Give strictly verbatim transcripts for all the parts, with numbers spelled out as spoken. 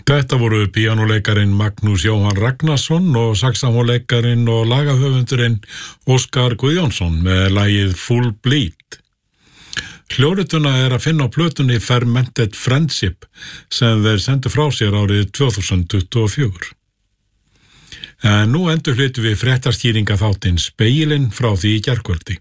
Þetta voru píanóleikarin Magnús Jóhann Ragnarsson og saxófónleikarin og lagahöfundurinn Óskar Guðjónsson með lagið Full Bleed. Hljórituna er að finna á plötunni Fermented Friendship sem þeir sendu frá sér árið tvö þúsund tuttugu og fjögur. En nú endur hlutu við fréttaskýringa þáttinn Spegilinn frá því í gærkvöldi.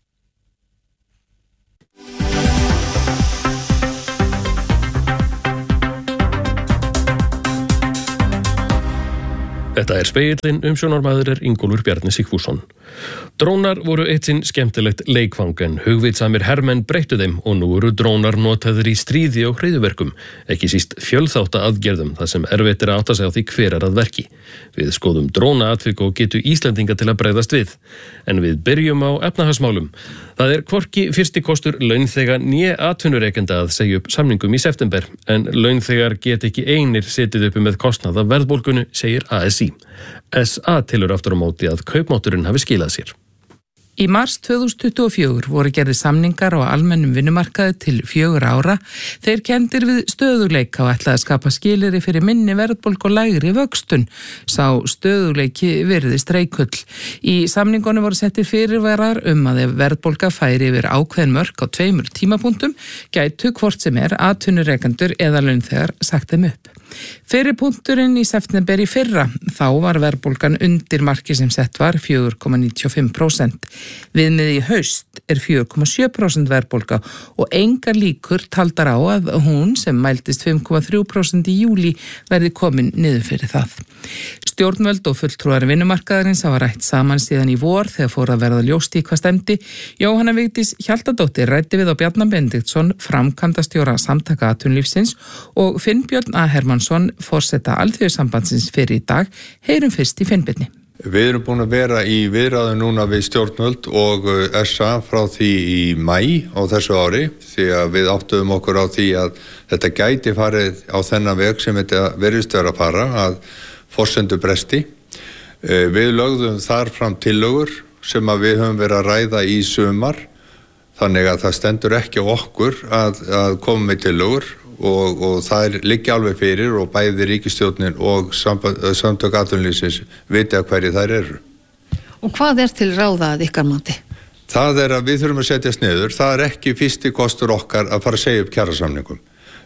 Þetta er Spegillinn, umsjónarmaður er Ingólfur Bjarni Sigfússon. Drónar voru eitt sinn skemmtilegt leikfang en hugvitsamir hermenn breyttu þeim og nú eru drónar notaðir í stríði og hryðjuverkum, ekki síst fjölþátta aðgerðum þar sem erfitt er að átta sig á því hver er að verki. Við skoðum drónaatvik og getu Íslendinga til að bregðast við. En við byrjum á efnahagsmálum. Það er hvorki fyrsti kostur launþega né atvinnurekenda að segja upp samningum í september, en launþegar get ekki einir setið uppi með kostnað af verðbólgunu, segir A S í. S A telur aftur á móti að kaupmátturinn hafi skilað sér. Í mars tvö þúsund tuttugu og fjögur voru gerðir samningar á almennum vinnumarkaði til fjögur ára. Þeir kenndir við stöðugleika og ætlaði að skapa skilyrði fyrir minni verðbólgu og lægri vöxtun. Sá stöðugleiki virðist reikull. Í samningunum voru settir fyrirvarar um að ef verðbólga færi yfir ákveðin mörk á tveimur tímapunktum, gætu hvort sem er atvinnurekendur eða launþegar sagt þeim upp. Fyrir punkturinn í september í fyrra, þá var verðbólgan undir marki sem sett var fjögur komma níutíu og fimm prósent. Viðmið í haust er fjögur komma sjö prósent verðbólga og engar líkur taldar á að hún sem mældist fimm komma þrjú prósent í júlí verði komin niður fyrir það. Stjórnvöld og fulltrúar vinnumarkaðarins hafa rætt saman síðan í vor þegar fór að verða ljóst í hvað stemdi. Jóhanna Vigdís Hjaltadóttir ræddi við á Bjarna Benediktsson, framkvæmdastjóra Samtaka atvinnulífsins og Finnbjörn A. Hermannsson, forseta Alþýðusambandsins fyrir í dag. Heyrum fyrst í Finnbirni. Við erum búin að vera í viðræðu núna við stjórnvöld og S A frá því í maí á þessu ári því að við áttuðum okkur á því að þetta gæti farið á þennan veg sem þetta virðist vera að fara að forsendu bresti. Við lögðum þar fram tillögur sem að við höfum verið að ræða í sumar þannig að það stendur ekki á okkur að, að koma með tillögur og, og það liggja alveg fyrir og bæði ríkisstjórnin og Samtök atvinnulífsins vita hverju þær eru. Og hvað er til ráða að ykkar mati? Það er að við þurfum að setjast niður. Það er ekki fyrsti kostur okkar að fara að segja upp kjarasamningum.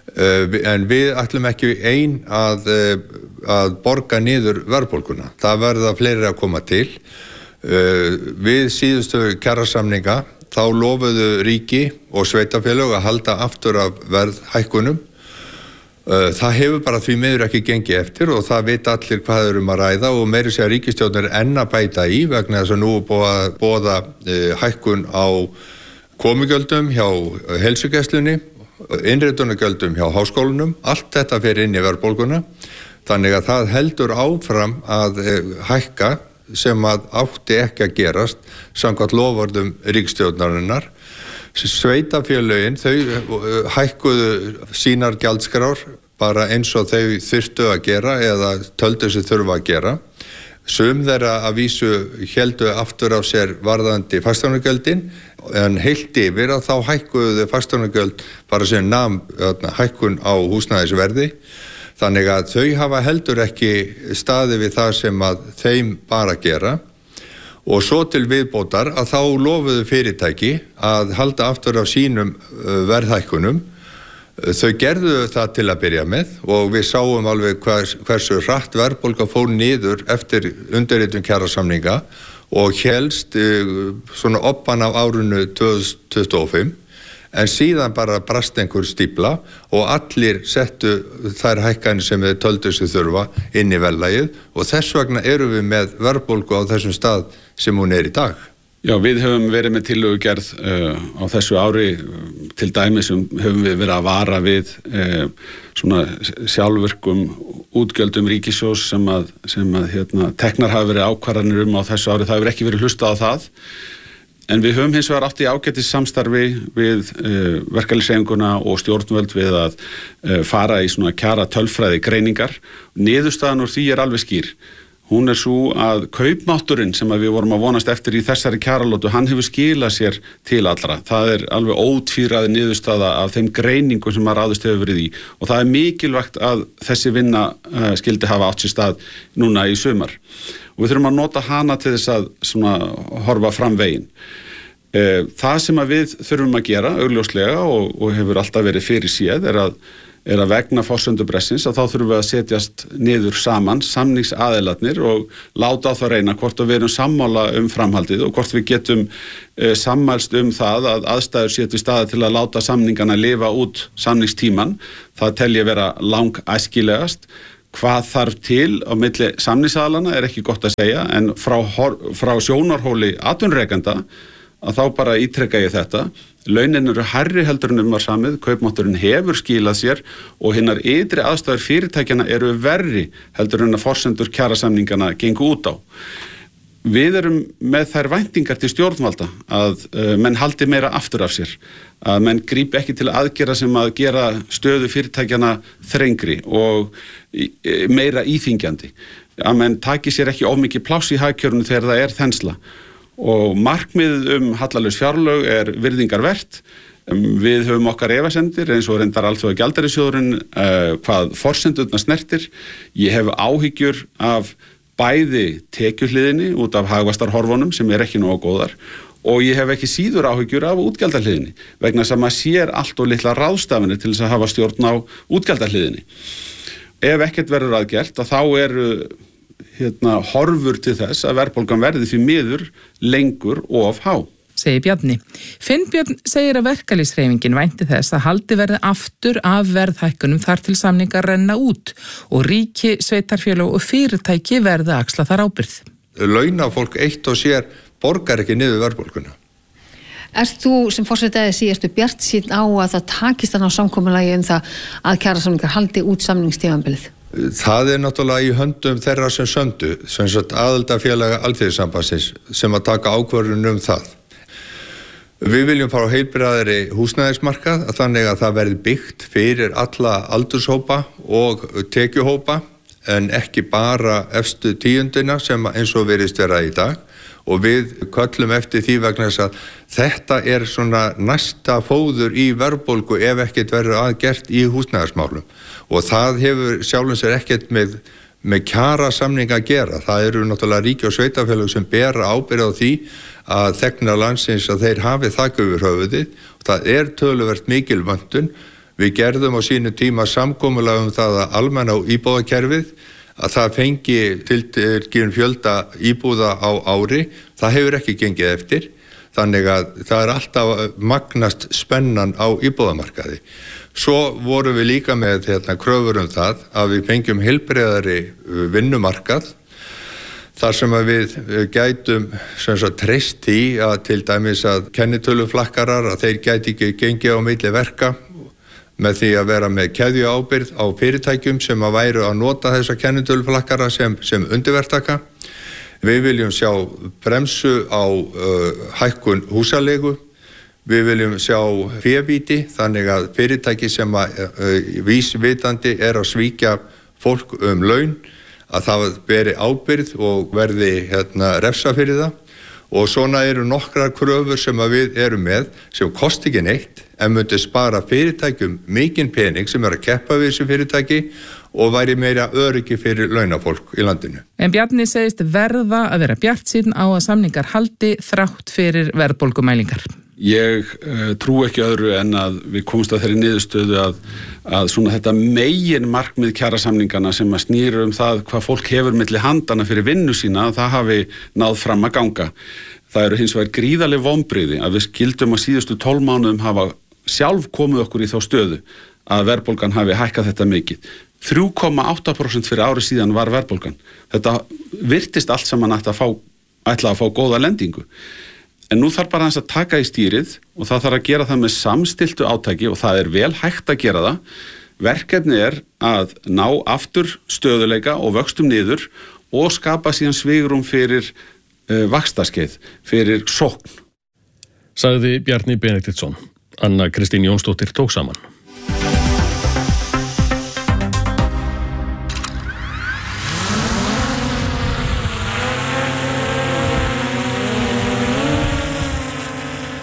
En við ætlum ekki ein að, að borga niður verðbólguna. Það verða fleiri að koma til. Við síðustu kjarasamninga þá lofuðu ríki og sveitarfélög að halda aftur af verðhækkunum. Það hefur bara því miður ekki gengið eftir og það veit allir hvað er um að ræða og meiri segja ríkisstjórnin er enn að bæta í vegna þess að nú er boða hækkun á komugjöldum hjá heilsugæslunni, innritunargjöldum hjá háskólanum. Allt þetta fer inn í verðbólguna þannig að það heldur áfram að hækka sem að átti ekki að gerast samkvæmt loforðum ríkisstjórnarinnar. Sveitarfélögin, þau hækkuðu sínar gjaldskrár bara eins og þau þurftu að gera eða töldu sig þurfa að gera. Sum þeirra að vísu héldu aftur af sér varðandi fasteignagjöldin en heilt yfir að þá hækkuðu fasteignagjöld bara sem nam hækkun á húsnæðisverði. Þannig að þau hafa heldur ekki staðið við það sem að þeim bara gera og svo til viðbótar að þá lofuðu fyrirtæki að halda aftur af sínum verðhækkunum. Þau gerðu það til að byrja með og við sáum alveg hvers, hversu hratt verðbólga fór niður eftir undirritun kjarasamninga og hélst svona oppan af árinu tvö þúsund tuttugu og fimm. En síðan bara brast einhver stífla og allir settu þær hækkanir sem við töldu sig þurfa inn í verðlagið og þess vegna erum við með verðbólgu á þessum stað sem hún er í dag. Já, við höfum verið með tillögugerð uh, á þessu ári, til dæmis höfum við verið að vara við uh, svona sjálfvirkum útgjöldum ríkissjóðs sem að, sem að hérna, teknar hafa verið ákvarðanir um á þessu ári, það hefur ekki verið hlustað á það. En við höfum hins vegar átt í ágætis samstarfi við uh, verkalýðshreyfinguna og stjórnvöld við að uh, fara í svona kjara tölfræði greiningar. Niðurstaðan úr því er alveg skýr. hún er svo að kaupmátturinn sem að við vorum að vonast eftir í þessari kjaralótu, hann hefur skilað sér til allra. Það er alveg ótvíræði niðurstaða af þeim greiningum sem að ráðist hefur verið í og það er mikilvægt að þessi vinna uh, skildi hafa átt sér stað núna í sumar. Og við þurfum að nota hana til þess að svona, horfa fram veginn. Uh, það sem að við þurfum að gera, augljóslega og, og hefur alltaf verið fyrir séð, er að er að vegna forsendubrestsins að þá þurfum við að setjast niður saman samningsaðilarnir og láta á það reyna hvort við erum sammála um framhaldið og hvort við getum e, sammælst um það að aðstæður sétu staði til að láta samningana lifa út samningstíman. Það tel ég vera lang æskilegast. Hvað þarf til á milli samningsaðilana er ekki gott að segja en frá, frá sjónarhóli atvinnurekenda að þá bara ítreka ég þetta. Launin eru hærri heldur en um var samið, kaupmátturinn hefur skilað sér og hinnar ytri aðstæður fyrirtækjana eru verri heldur en að forsendur kjarasamningana gengu út á. Við erum með þær væntingar til stjórnvalda að uh, menn haldi meira aftur af sér, að menn grípi ekki til aðgerða sem að gera stöðu fyrirtækjana þrengri og í, meira íþyngjandi, að menn taki sér ekki of mikið pláss í hagkjörunu þegar það er þensla. Og markmiðið um hallalaus fjárlög er virðingarvert. Við höfum okkar efasemdir eins og reyndar alþjóða gjaldeyrisjóðurinn uh, hvað forsendurnar snertir. Ég hef áhyggjur af bæði tekjuhliðinni út af hagvaxtarhorfunum sem er ekki nógu góðar og ég hef ekki síður áhyggjur af útgjaldahliðinni vegna þess að maður sér allt og litla ráðstafanir til þess að hafa stjórn á útgjaldahliðinni. Ef ekkert verður aðgert að þá eru Hérna, horfur til þess að verðbólgan verði því miður lengur og of há. Segir Bjarni. Finnbjörn segir að verkalýðshreyfingin vænti þess að haldi verði aftur af verðhækkunum þar til samningar renna út og ríki, sveitarfélög og fyrirtæki verði að axla þar ábyrgð. Launafólk eitt og sér borgar ekki niður verðbólguna. Erst þú sem forseti A S í, ertu bjartsýnn á að það takist að ná samkomulagi um það að kjarasamningar haldi út samningstímabilið? Það er náttúrulega í höndum þeirra sem söndu, sem sagt aðildafélaga Alþýðusambandsins sem að taka ákvörðun um það. Við viljum fara á heilbrigðari húsnæðismarkað að þannig að það verði byggt fyrir alla aldurshópa og tekjuhópa en ekki bara efstu tíundina sem eins og virðist vera í dag. Og við köllum eftir því vegna þess að þetta er svona næsta fóður í verðbólgu ef ekkert verður aðgert í húsnæðismálum. Og það hefur sjálfum sér ekkert með, með kjarasamning að gera. Það eru náttúrulega ríki og sveitarfélög sem bera ábyrgð á því að þegnar landsins að þeir hafi þak yfir höfuðið. Og það er töluvert mikil vöntun. Við gerðum á sínu tíma samkomulag um það að almenna íbúðakerfið að það fengi tiltekinn fjölda íbúða á ári, það hefur ekki gengið eftir, þannig að það er alltaf magnast spennan á íbúðamarkaði. Svo vorum við líka með hérna, kröfur um það að við fengjum heilbrigðari vinnumarkað, þar sem að við gætum sem sagt, treyst í að til dæmis að kennitöluflakkarar að þeir gæti ekki gengið á milli verka, með því að vera með keðjuábyrgð á fyrirtækjum sem að væru að nota þessa kennitöluflakkara sem, sem undirverktaka. Við viljum sjá bremsu á uh, hækkun húsaleigu. Við viljum sjá févíti, þannig að fyrirtæki sem að uh, vísvitandi er að svíkja fólk um laun, að það beri ábyrgð og verði hérna, refsa fyrir það. Og svona eru nokkrar kröfur sem að við erum með sem kosti ekki neitt en myndi spara fyrirtækjum mikinn pening sem er að keppa við þessu fyrirtæki og væri meira öryggi fyrir launafólk í landinu. En Bjarni segist verða að vera bjartsýnn á að samningar haldi þrátt fyrir verðbólgumælingar. Ég uh, trú ekki öðru en að við komumst að þeirri niðurstöðu að, að svona þetta megin markmið kjarasamningana sem að snýra um það hvað fólk hefur milli handana fyrir vinnu sína, það hafi náð fram að ganga. Það eru hins vegar gríðarleg vonbrigði að við skildum að síðustu tólf mánuðum hafa sjálf komið okkur í þá stöðu að verðbólgan hafi hækkað þetta mikið. þrjú komma átta prósent fyrir ári síðan var verðbólgan. Þetta virtist allt saman ætla að fá, ætla að fá góða lendingu. En nú þarf bara hans að taka í stýrið og það þarf að gera það með samstiltu átaki og það er vel hægt að gera það. Verkefni er að ná aftur stöðuleika og vöxtum niður og skapa síðan svigrúm fyrir uh, vaxtaskeið, fyrir sókn. Sagði Bjarni Benediktsson. Anna Kristín Jónsdóttir tók saman.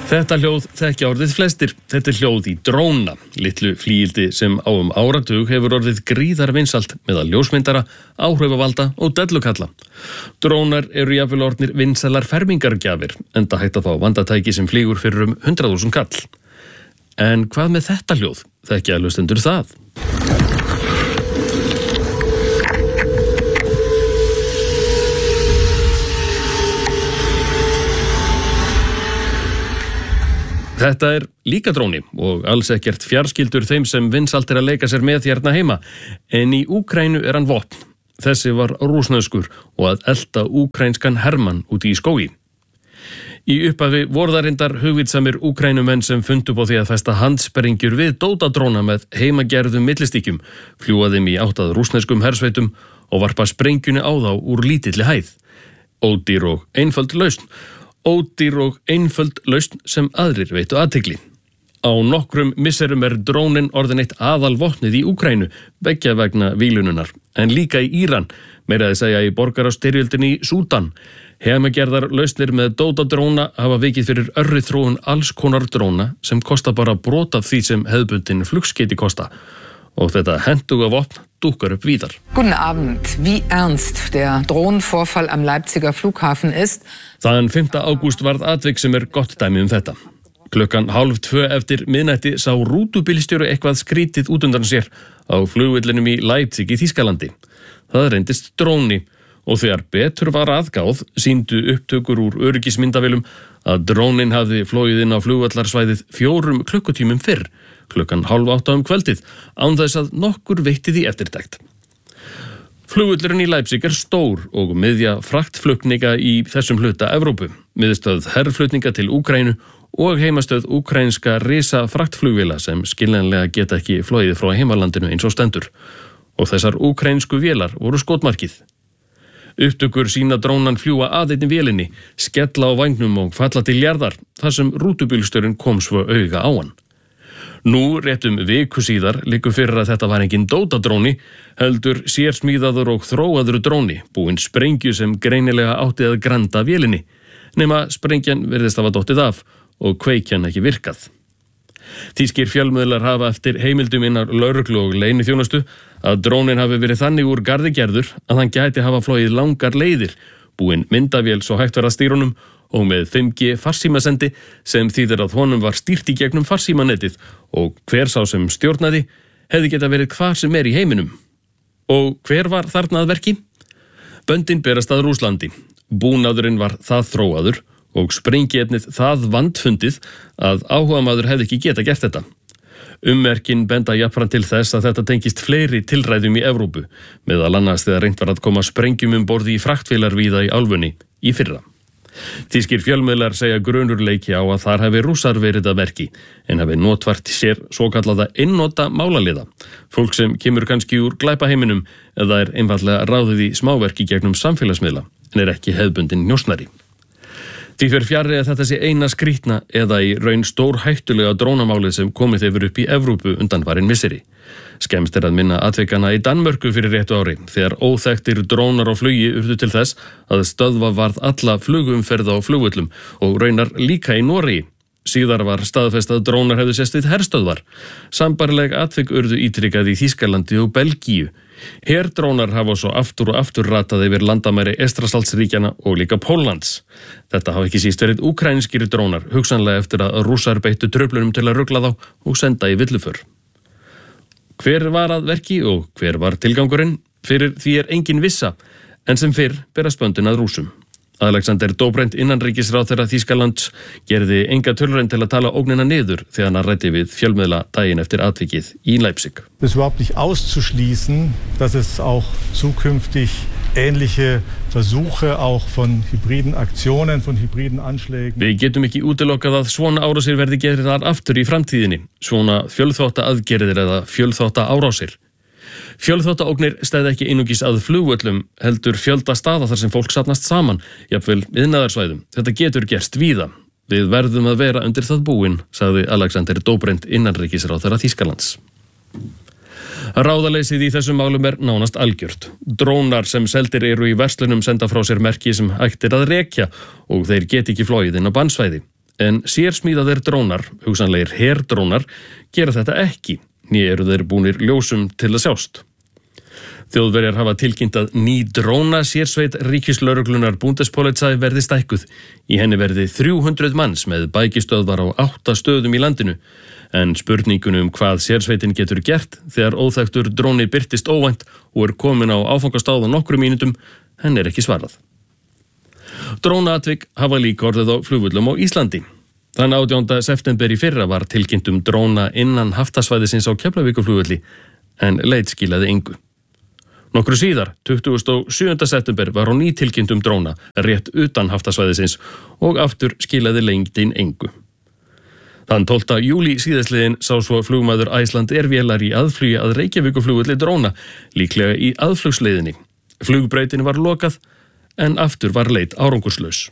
Þetta hljóð þekkja orðið flestir. Þetta er hljóð í dróna, litlu flíildi sem á um áratug hefur orðið gríðar vinsælt meðal ljósmyndara, áhrifavalda og dellukalla. Drónar eru jafnvel orðnir vinsælar fermingargjafir, enda hægt að fá vandatæki sem flýgur fyrir um hundrað þúsund kall. En hvað með þetta hljóð? Þekkja hlustendur það? Þetta er líka dróni og alls ekkert fjarskyldur þeim sem vinsælt er að leika sér með hérna heima, en í Úkraínu er hann vopn. Þessi var rússneskur og að elta úkraínskan hermann úti í skógi. Í upphafi voru það reyndar hugvitsamir úkrænumenn sem fundu upp á því að festa handsprengjur við dótadróna með heimagerðum millistíkjum, fljúga þeim í átt að rússneskum hersveitum og varpa sprengjunni á þá úr lítilli hæð. Ódýr og einföld lausn. Ódýr og einföld lausn sem aðrir veitu athygli. Á nokkrum misserum er drónin orðin eitt aðalvopnið í Úkraínu, beggja vegna vílununar, en líka í Íran, meira að segja í borgarastyrjöldinni í Súdan. Heimagerðar lausnir með dótadróna hafa vikið fyrir örri þróun alls konar dróna sem kosta bara brot af því sem hefðbundin flugskeyti kosta. Og þetta hentuga vopn dúkkar upp víðar. Guten Abend. Wie ernst der Drohnenvorfall am Leipziger Flughafen ist? Þann fimmta ágúst varð atvik sem er gott dæmi um þetta. Klukkan hálf tvö eftir miðnætti sá rútubílstjóri eitthvað skrítið út undan sér á flugvellinum í Leipzig í Þýskalandi. Það reyndist dróni og þegar betur var aðgáð sýndu upptökur úr öryggismyndavélum að drónin hafði flogið inn á flugvallarsvæðið fjórum klukkutímum fyrr, klukkan hálf átta um kvöldið, án þess að nokkur veitti því eftirtekt. Flugvöllurinn í Leipzig er stór og miðja fraktflutninga í þessum hluta Evrópu, miðstöð herflutninga til Úkraínu og heimastöð úkraínska risa fraktflugvéla sem skiljanlega geta ekki flogið frá heimalandinu eins og stendur. Og þessar úkraínsku vélar voru skotmarkið. Upptökur sína drónan fljúa að einni vélinni, skella á vængnum og falla til jarðar, þar sem rútubílstjórinn kom svo auga á hann. Nú, réttum viku síðar, liggur fyrir að þetta var engin dótadróni, heldur sérsmíðaður og þróaður dróni, búinn sprengju sem greinilega átti að granda vélinni, nema sprengjan virðist hafa dottið af og kveikjan ekki virkað. Þýskir fjölmiðlar hafa eftir heimildum innan lögreglu og leyniþjónustu að drónin hafi verið þannig úr garði gerður að hann gæti hafa flogið langar leiðir, búinn myndavél svo hægt verið að stýrunum og með fimm G farsímasendi sem þýðir að honum var stýrt í gegnum farsímanetið og hver sá sem stjórnaði hefði geta verið hvar sem er í heiminum. Og hver var þarna að verki? Böndin berast að Rússlandi. Búnaðurinn var það þróaður og sprengiefnið það vandfundið að áhugamaður hefði ekki geta gert þetta. Ummerkin benda jafnframt til þess að þetta tengist fleiri tilræðum í Evrópu, meðal annars þegar reynt var að koma sprengjum um borði í fraktvélar víða í álfunni í fyrra. Þýskir fjölmiðlar segja grunurleiki á að þar hafi Rússar verið að verki, en hafi notfært sér svo kallaða einnota málaliða, fólk sem kemur kannski úr glæpaheiminum eða er einfaldlega ráðið í smáverki gegnum samfélagsmiðla, en er ekki hefðbundin njósnari. Því fer fjarri að þetta sé eina skrýtna eða í raun stór hættulega drónamálið sem komið hefur upp í Evrópu undanfarin misseri. Skemmst er að minna atvikana í Danmörku fyrir réttu ári, þegar óþekktir drónar á flugi urðu til þess að stöðva varð alla flugumferð á flugvöllum og raunar líka í Noregi. Síðar var staðfest að drónar hefðu sést við herstöðvar. Sambærileg atvik urðu ítrykkað í Þýskalandi og Belgíu. Herdrónar hafa svo aftur og aftur ratað yfir landamæri Eystrasaltsríkjanna og líka Póllands. Þetta hafa ekki síst verið úkraínskir drónar, hugsanlega eftir að Rússar beittu truflunum til að rugla þá og senda í villuför. Hver var að verki og hver var tilgangurinn? Fyrir því er engin vissa, en sem fyrr berast böndin að Rússum. Alexander Dobrindt innanríkisráðherra Þýskalands gerði enga tilraun til að tala ógnina niður þegar hann ræddi við fjölmiðla daginn eftir atvikið í Leipzig. Es ist überhaupt nicht auszuschließen, dass es auch zukünftig ähnliche Versuche auch von hybriden Aktionen, von hybriden Anschlägen. Við getum ekki útilokað að svona árásir verði gerðar aftur í framtíðinni, svona fjölþátta aðgerðir eða fjölþátta árásir. Fjölþáttaógnir stæði ekki einungis að flugvöllum, heldur fjölda staða þar sem fólk safnast saman, jafnvel iðnaðarsvæðum. Þetta getur gerst víða. Við verðum að vera undir það búin, sagði Alexander Dobrindt innanríkisráðherra Þýskalands. Ráðaleysið í þessum málum er nánast algjört. Drónar sem seldir eru í verslunum senda frá sér merki sem hægt er að rekja og þeir geti ekki flogið inn á bannsvæði. En sérsmíðaðir drónar, hugsanlegir herdrónar, gera þetta ekki, né eru þeir búnir ljósum til að sjást. Þjóðverjar hafa tilkynnt að ný dróna sérsveit ríkislögreglunar Bundespolizei verði stækkuð. Í henni verði þrjú hundruð manns með bækistöðvar á átta stöðum í landinu. En spurningunum hvað sérsveitin getur gert þegar óþekktur dróni birtist óvænt og er komin á áfangastáð á nokkrum mínútum, henn er ekki svarað. Drónaatvik hafa líka orðið á flugvöllum á Íslandi. Þann átjánda september í fyrra var tilkynnt um dróna innan haftasvæðisins á Keflavíkurflugvelli, en leit skilaði engu. Nokkru síðar, tuttugasta og sjöunda september, var á ný tilkynnt um dróna rétt utan haftasvæðisins og aftur skilaði lengdin engu. Þann tólfta júlí síðastliðin sá svo flugmaður Icelandair vélar í aðflugi að Reykjavíkurflugvelli dróna, líklega í aðflugsleiðinni. Flugbrautin var lokað, en aftur var leit árangurslaus.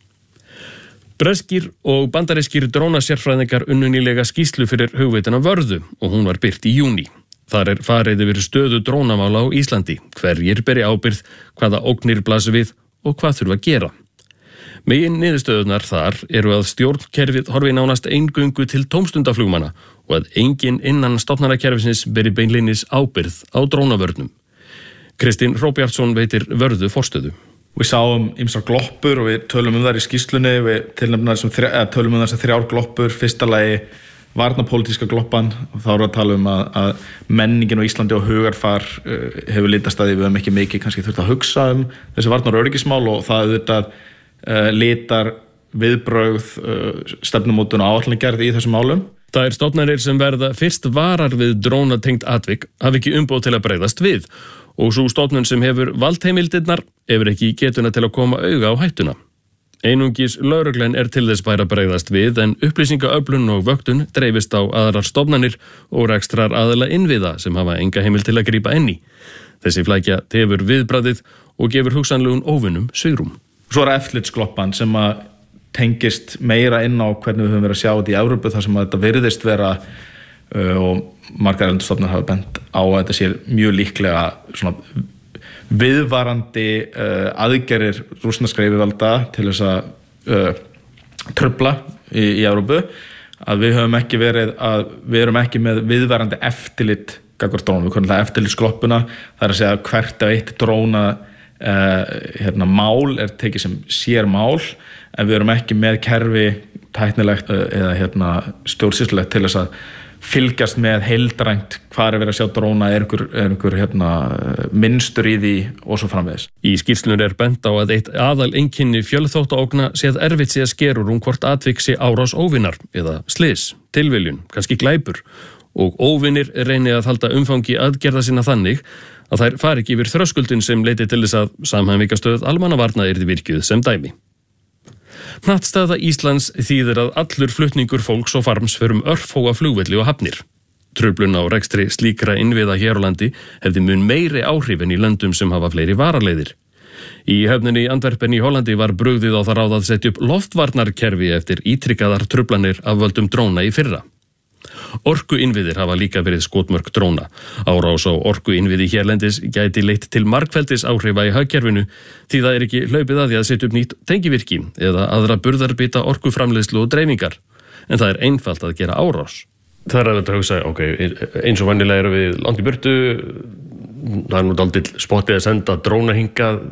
Breskir og bandarískir drónasérfræðingar unnu nýlega skýrslu fyrir hugveitina Vörðu og hún var birt í júní. Þar er farið yfir stöðu drónamála á Íslandi, hverjir beri ábyrgð, hvaða ógnir blasi við og hvað þurfa að gera. Megin niðurstöðunar þar eru að stjórnkerfið horfi nánast eingöngu til tómstundaflugmanna og að enginn innan stofnanakerfisins beri beinleinis ábyrgð á drónavörnum. Kristinn Hróbjartsson veitir Vörðu forstöðu. Við sáum ýmsar gloppur og við tölum um þar í skýrslunni, við tilnefnum þessum þrjá, tölum um þessum þrjár gloppur, fyrsta lagi varnarpólitíska gloppan, og þá erum við að tala um að, að menningin á Íslandi og hugarfar uh, hefur litast að við höfum ekki mikið kannski þurft að hugsa um þessi varnar- og öryggismál og það auðvitað uh, litar viðbrögð uh, stefnumótun og áætlanagerð í þessum málum. Það er stofnanir sem verða fyrst varar við drónatengt atvik hafi ekki umboð til að bregðast við og svo stofnun sem hefur valdheimildirnar hefur ekki getuna til að koma auga á hættuna. Einungis lögreglan er til þess bæra bregðast við en upplýsingaöflun og vöktun dreifist á aðrar stofnanir og rekstrar aðila innviða sem hafa enga heimild til að grípa inn í. Þessi flækja tefur viðbragðið og gefur hugsanlegum óvinnum svigrúm. Svo er eftirlitsgloppan sem að tengist meira inn á hvernig við höfum verið að sjá þetta í Evrópu þar sem að þetta virðist vera uh, og margar erlendastofnanir hafa bent á að þetta sé mjög líklega svona viðvarandi uh, aðgerðir rússneskra yfirvalda til þess að uh, trufla í, í Evrópu, að við höfum ekki verið að við erum ekki með viðvarandi eftirlit gagnvart drónum, við konum það eftirlitsgloppuna, það er að segja hvert af eitt dróna uh, hérna, mál er tekið sem sér mál, en við erum ekki með kerfi tæknilegt uh, eða hérna, stjórnsýslulegt til þess að fylgjast með heildrænt hvað er verið að sjá dróna, er einhver, er einhver hérna, minnstur í því og svo framvegis. Í skýrslunni er bent á að eitt aðal einkenni fjölþáttaógna sé að erfitt sé að skerur um hvort atvik sé árás óvinnar eða slys, tilviljun, kannski glæpur og óvinnir reyni að halda umfangi aðgerða sinna þannig að þær fari ekki yfir þröskuldin sem leiti til þess að samhæfingastöð almannavarna yrði virkjuð sem dæmi. Hnattstaða Íslands þýðir að allur flutningur fólks og farms fer um örfóa flugvelli og hafnir. Truflun á rekstri slíkra innviða hér á landi hefði mun meiri áhrif en í löndum sem hafa fleiri varaleiðir. Í höfninni Antwerpen í Hollandi var brugðið á það ráð að setja upp loftvarnarkerfi eftir ítrikaðar truflanir af völdum dróna í fyrra. Orkuinnviðir hafa líka verið skotmörk dróna. Árás á orkuinnviði hérlendis gæti leitt til margfeldis áhrifa í hagkerfinu því það er ekki hlaupið að því að setja upp nýtt tengivirki eða aðra burðarbita orkuframleiðslu og dreifingar. En það er einfalt að gera árás. Það er að hugsa, ok, eins og vannilega eru við langt í burtu, það er nú dálítill spottið að senda dróna hingað,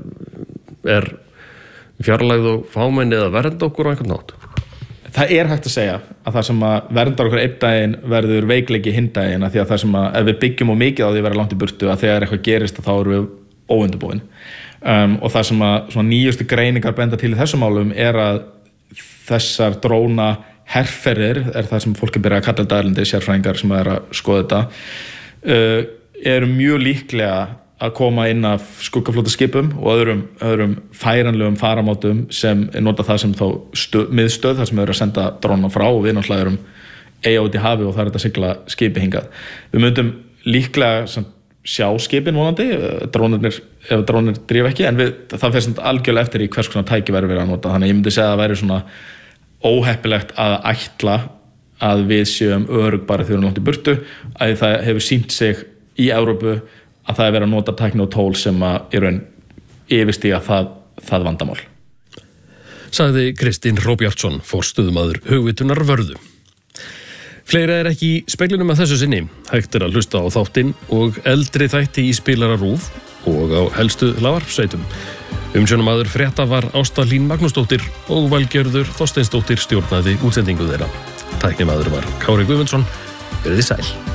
er fjarlægð og fámenn eða vernd okkur á einhvern nátt. Það er hægt að segja að það sem að verndar okkur einn daginn verður veikleiki hinn daginn að því að það sem að ef við byggjum og mikið á því að vera langt í burtu að þegar eitthvað gerist að þá erum við óundirbúin um, og það sem að svona nýjustu greiningar benda til í þessum málum er að þessar dróna herferðir er það sem fólk er byrjað að kalla þetta erlendir sérfræðingar sem er að skoða þetta uh, eru mjög líklega að koma inn af skuggaflótaskipum og öðrum, öðrum færanlegum faramátum sem nota það sem þá stöð, miðstöð, það sem eru að senda dróna frá og við náttúrulega erum eiga út í hafi og það er þetta að sigla skipi hingað. Við myndum líklega sem, sjá skipin vonandi, drónarnir, ef drónir drífa ekki, en við, það fer samt algjörlega eftir í hvers konar tæki verður verið að nota, þannig að ég myndi segja að það væri svona óheppilegt að ætla að við séum örugg bara þegar við erum langt í burtu, að það hefur sýnt sig í Evrópu að það er verið að nota tækni og tól sem að í raun yfirstíga það, það vandamál. sagði Kristinn Hróbjartsson, forstöðumaður Hugvitunar vörðu. Fleira er ekki í speglinum að þessu sinni. Hægt er að hlusta á þáttinn og eldri þætti í Spilara RÚV og á helstu hlaðvarpssveitum. Umsjónarmaður frétta var Ásta Hlín Magnúsdóttir og Valgerður Þorsteinsdóttir stjórnaði útsendingu þeirra. Tæknimaður var Kári Guðmundsson. Verið þið sæl.